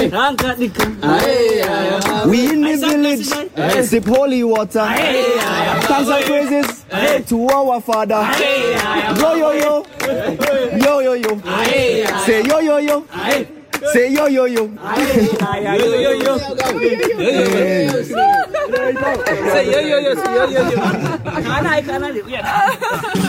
We in the village, sip holy water. Thanks and praises to our Father. Yo yo yo, yo yo yo. Say yo yo yo. Say yo yo yo. Say yo yo yo.